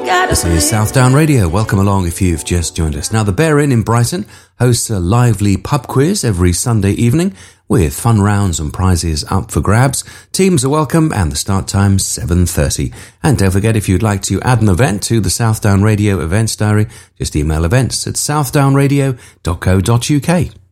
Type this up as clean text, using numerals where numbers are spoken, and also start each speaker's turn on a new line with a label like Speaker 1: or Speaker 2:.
Speaker 1: This is Southdown Radio. Welcome along if you've just joined us. Now, the Bear Inn in Brighton hosts a lively pub quiz every Sunday evening with fun rounds and prizes up for grabs. Teams are welcome and the start time's 7:30. And don't forget, if you'd like to add an event to the Southdown Radio events diary, just email events@southdownradio.co.uk.